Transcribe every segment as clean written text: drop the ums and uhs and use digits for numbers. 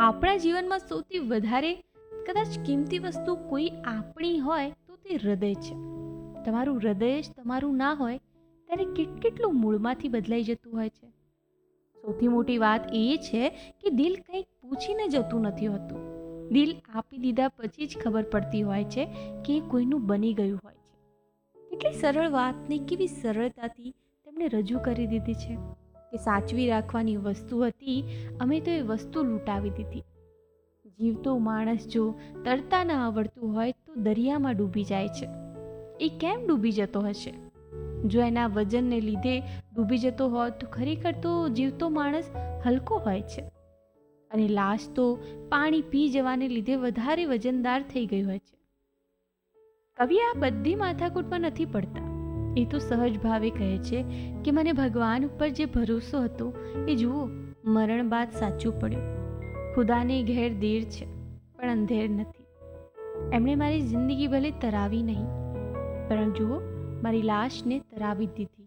આપણા જીવનમાં સૌથી વધારે કદાચ કિંમતી વસ્તુ કોઈ આપણી હોય તો તે હૃદય છે. તમારું હૃદય જ તમારું ના હોય ત્યારે કેટલું મૂળમાંથી બદલાઈ જતું હોય છે. સૌથી મોટી વાત એ છે કે દિલ કંઈક પૂછીને જતું નથી હોતું. દિલ આપી દીધા પછી જ ખબર પડતી હોય છે કે એ કોઈનું બની ગયું હોય છે. કેટલી સરળ વાતને કેવી સરળતાથી તેમણે રજૂ કરી દીધી છે કે સાચવી રાખવાની વસ્તુ હતી, અમે તો એ વસ્તુ લૂંટાવી દીધી. જીવતો માણસ જો તરતા ના આવડતું હોય તો દરિયામાં ડૂબી જાય છે. એ કેમ ડૂબી જતો હશે? જો એના વજનને લીધે ડૂબી જતો હોત તો ખરેખર તો જીવતો માણસ હલકો હોય છે અને લાશ તો પાણી પી જવાને લીધે વધારે વજનદાર થઈ ગઈ હોય છે. કવિ આ બધી માથાકૂટમાં નથી પડતા. એ તો સહજ ભાવે કહે છે કે મને ભગવાન ઉપર જે ભરોસો હતો એ જુઓ, મરણ બાદ સાચું પડ્યું. ખુદાને ઘેર દેર છે પણ અંધેર નથી. એમણે મારી જિંદગી ભલે તરાવી નહીં, પણ જુઓ મારી લાશને તરાવી દીધી.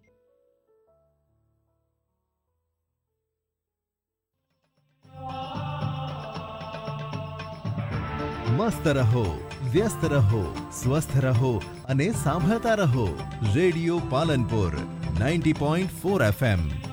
મસ્ત રહો, વ્યસ્ત રહો, સ્વસ્થ રહો અને સાંભળતા રહો રેડિયો પાલનપુર 90.4 FM.